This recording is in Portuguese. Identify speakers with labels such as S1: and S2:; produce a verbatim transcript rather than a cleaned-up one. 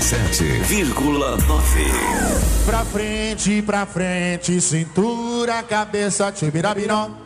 S1: sete vírgula nove.
S2: Pra frente, pra frente, cintura, cabeça, tibirabiró.